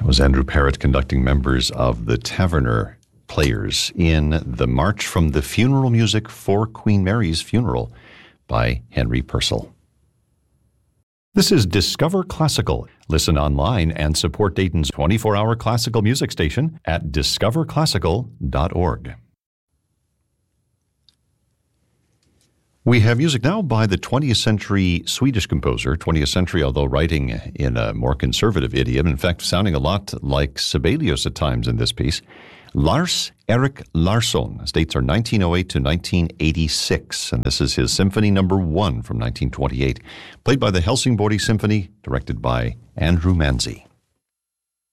was Andrew Parrott conducting members of the Taverner Players in the March from the Funeral Music for Queen Mary's Funeral by Henry Purcell. This is Discover Classical. Listen online and support Dayton's 24-hour classical music station at discoverclassical.org. We have music now by the 20th century Swedish composer, 20th century, although writing in a more conservative idiom, in fact, sounding a lot like Sibelius at times in this piece. Lars-Erik Larsson. His dates are 1908 to 1986, and this is his Symphony No. 1 from 1928, played by the Helsingborg Symphony, directed by Andrew Manzi.